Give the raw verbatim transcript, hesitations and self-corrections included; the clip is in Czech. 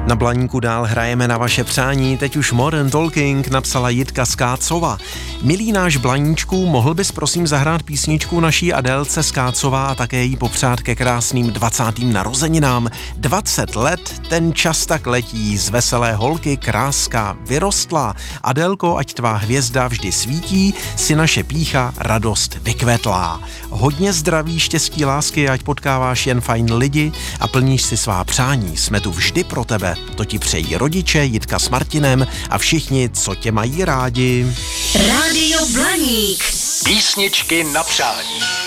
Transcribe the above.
Na Blaníku dál hrajeme na vaše přání, teď už Modern Talking napsala Jitka Skácová. Milý náš Blaníčku, mohl bys prosím zahrát písničku naší Adélce Skácová a také jí popřát ke krásným dvacátým narozeninám. dvacet let, ten čas tak letí, z veselé holky kráska vyrostla. Adélko, ať tvá hvězda vždy svítí, si naše pýcha radost vykvetlá. Hodně zdraví, štěstí, lásky, ať potkáváš jen fajn lidi a plníš si svá přání. Jsme tu vždy pro tebe. To ti přejí rodiče, Jitka s Martinem a všichni, co tě mají rádi. Rádio Blaník. Písničky na přání.